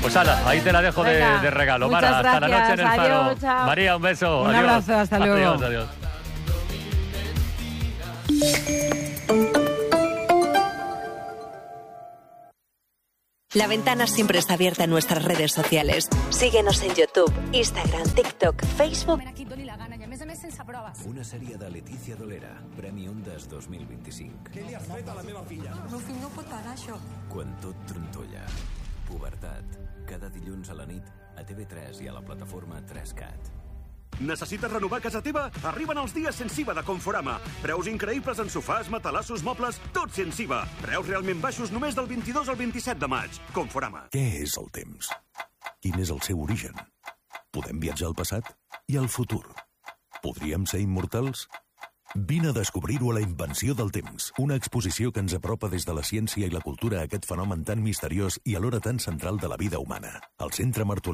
Pues ala, ahí te la dejo de regalo. Muchas Mara, hasta la gracias. noche en el Faro. Adiós, chao. María, un beso. Un Adiós. abrazo, hasta luego. Adiós, adiós. La Ventana siempre está abierta en nuestras redes sociales. Síguenos en YouTube, Instagram, TikTok, Facebook. Una sèrie de Letícia Dolera, Premi Ondas 2025. Què li has fet a la meva filla? El meu fill no pot pagar això. Quan tot trontolla. Pubertat. Cada dilluns a la nit a TV3 i a la plataforma 3CAT. Necessites renovar casa teva? Arriben els dies sense IVA de Conforama. Preus increïbles en sofàs, matalassos, mobles, tot sense IVA. Preus realment baixos només del 22 al 27 de maig. Conforama. Què és el temps? Quin és el seu origen? Podem viatjar al passat i al futur? Podríem ser immortals? Vine a descobrir-ho a La invenció del temps, una exposició que ens apropa des de la ciència i la cultura a aquest fenomen tan misteriós i alhora tan central de la vida humana. Al Centre Martorell